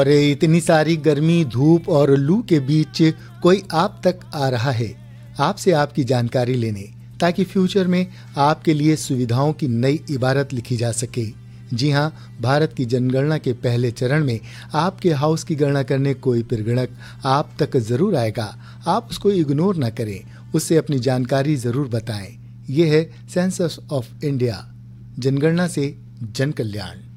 और इतनी सारी गर्मी, धूप और लू के बीच कोई आप तक आ रहा है आपसे आपकी जानकारी लेने, ताकि फ्यूचर में आपके लिए सुविधाओं की नई इबारत लिखी जा सके। जी हाँ, भारत की जनगणना के पहले चरण में आपके हाउस की गणना करने कोई प्रगणक आप तक जरूर आएगा। आप उसको इग्नोर ना करें, उससे अपनी जानकारी जरूर बताएं। यह है सेंसस ऑफ इंडिया, जनगणना से जन कल्याण।